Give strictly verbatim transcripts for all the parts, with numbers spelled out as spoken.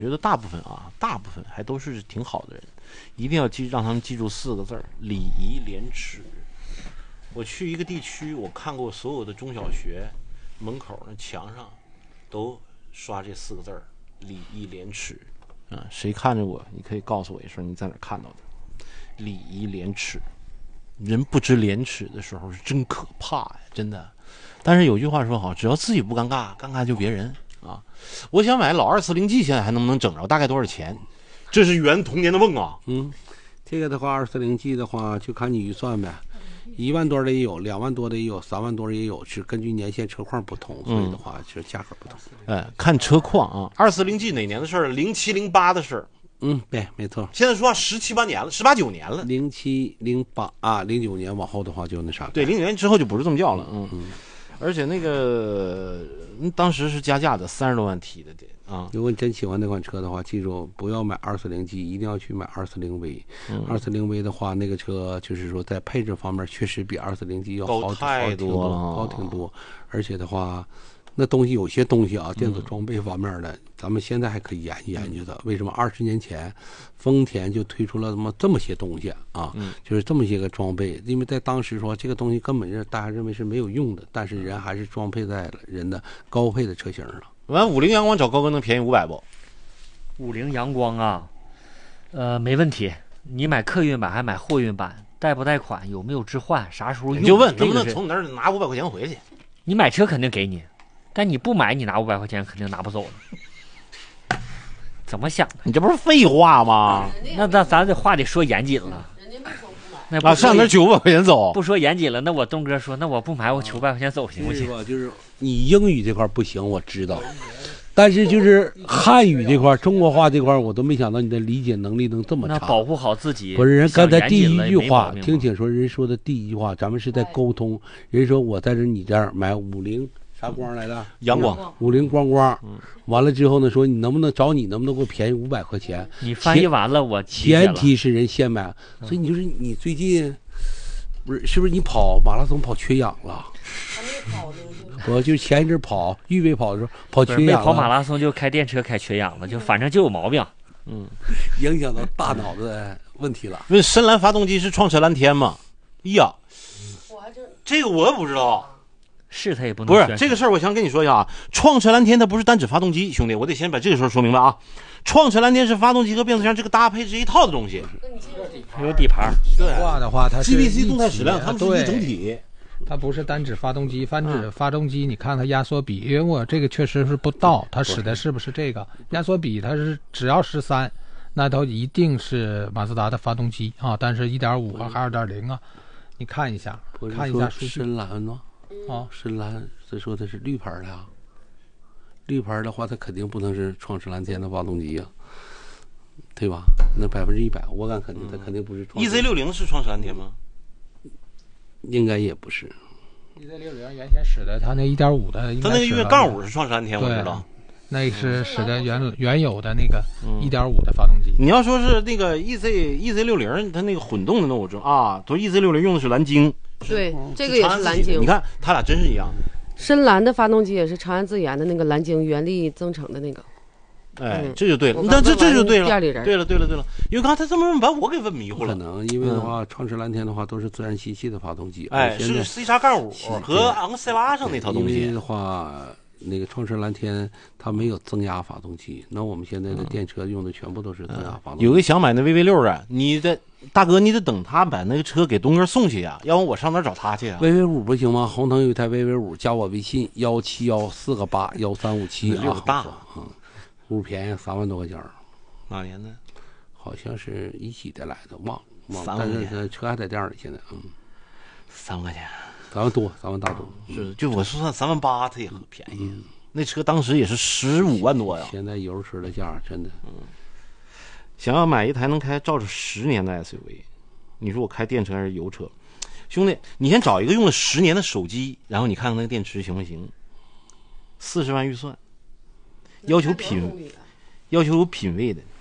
觉得大部分啊，大部分还都是挺好的人，一定要记让他们记住四个字儿：礼仪廉耻。我去一个地区，我看过所有的中小学门口那墙上都刷这四个字儿：礼仪廉耻。啊，谁看着我，你可以告诉我一声，你在哪看到的？礼仪廉耻，人不知廉耻的时候是真可怕呀，真的。但是有句话说好，只要自己不尴尬，尴尬就别人啊。我想买老二四零 G， 现在还能不能整着？大概多少钱？这是圆童年的梦啊。 嗯，这个的话，二四零 G 的话，就看你预算呗。一万多的也有，两万多的也有，三万多的也有，是根据年限车况不同，所以的话，其实价格不同。 哎，看车况啊。二四零 G 哪年的事儿？零七零八的事儿。 嗯，对，没错。 现在说十七八年了，十八九年了。 零七零八啊，零九年往后的话就那啥。 对，零九年之后就不是这么叫了。嗯嗯。而且那个、嗯、当时是加价的，三十多万提的得啊。 如果你真喜欢那款车的话，记住不要买二四零 G， 一定要去买二四零 V。二四零 V 的话，那个车就是说在配置方面确实比二四零 G 要好太多了， 好挺多。而且的话，那东西有些东西啊，电子装备方面的，嗯、咱们现在还可以研究研究的。为什么二十年前丰田就推出了这么这么些东西啊？嗯、就是这么些个装备，因为在当时说这个东西根本是大家认为是没有用的，但是人还是装配在了人的高配的车型上。 完，五菱阳光找高哥能便宜五百不？ 五菱阳光啊，呃，没问题。你买客运版还买货运版？贷不贷款？有没有置换？啥时候用？ 你就问能不能从你那儿拿五百块钱回去？ 你买车肯定给你。但你不买，你拿五百块钱肯定拿不走了。怎么想的？ 你这不是废话吗？ 那那咱这话得说严谨了。 那啊，上那九百块钱走， 不说严谨了。那我东哥说，那我不买，我九百块钱走行不行？ 就是你英语这块不行，我知道，但是就是汉语这块、中国话这块，我都没想到你的理解能力能这么差。 那保护好自己。 不是人刚才第一句话，听清说人说的第一句话，咱们是在沟通。人说我在这你这儿买五菱。啥光来的？ 阳光， 五菱光光。嗯，完了之后呢，说你能不能找你能不能给我便宜五百块钱？ 你翻译完了，我前提是人先买，所以你就是你最近不是是不是你跑马拉松跑缺氧了？ 还没跑呢。 我就前一阵跑预备跑的时候跑缺氧了。 跑马拉松就开电车开缺氧了，就反正就有毛病。 嗯， 影响到大脑的问题了。 问深蓝发动机是创驰蓝天吗？呀，我还真这个我也不知道。 是他也不能不是这个事儿，我想跟你说一下啊。创驰蓝天它不是单指发动机，兄弟，我得先把这个事儿说明白啊。创驰蓝天是发动机和变速箱这个搭配是一套的东西， 有底盘。 对，话的话它是 G P C 动态矢量，它们是一整体。 它不是单指发动机，单指发动机，你看它压缩比，因为我这个确实是不到，它使的是不是这个压缩比？它是只要十三，那它一定是马自达的发动机啊。但是 一点五 啊，还是二点零啊，你看一下，看一下数据。 深蓝吗？ 啊， 深蓝，这说的是绿牌的啊。绿牌的话，它肯定不能是创驰蓝天的发动机啊，对吧？那百分之一百，我敢肯定，它肯定不是创。 E Z 六零是创驰蓝天吗？ 应该也不是。 E Z 六零原先使的，它那 一点五 的， 它那个月杠五是创驰蓝天，我知道。 那是使的原原有的那个 一点五 的发动机。 你要说是那个 E Z E Z 六零，它那个混动的那我知道啊，都 E Z 六零用的是蓝鲸。 对，这个也是蓝鲸。 你看，它俩真是一样的。 深蓝的发动机也是长安自研的那个蓝鲸原力增程的那个。 哎，这就对了，那这这就对了。对了，对了，对了，对了。因为刚才这么把我给问迷糊了。 可能，因为的话，创驰蓝天的话都是自然吸气的发动机。 哎，是 C 叉杠五和昂 C 八上那套东西。 因为的话，那个创驰蓝天它没有增压发动机，那我们现在的电车用的全部都是增压发动机。 有个想买那 V V 六的，你的大哥，你得等他把那个车给东哥送去呀，要不我上哪找他去啊 ？V V 五不行吗？红腾有一台 V V 五，加我微信幺七幺四个八幺三五七啊， 大， 嗯，不便宜，三万多块钱。 哪年的？ 好像是一起的来的，忘忘。 三万块钱， 但是车还在店里，现在嗯， 三万块钱， 三万多，三万大多。 是，就我说算三万八，它也很便宜。嗯，那车当时也是十五万多呀。 现在油车的价真的， 嗯。想要买一台能开照着十年的 S U V， 你说我开电车还是油车？兄弟，你先找一个用了十年的手机，然后你看看那个电池行不行？四十万预算，要求品，要求有品位的，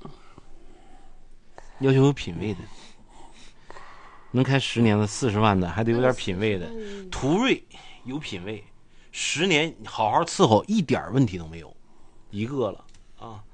要求有品位的，能开十年的四十万的，还得有点品位的。途锐有品位，十年好好伺候，一点问题都没有，一个了啊。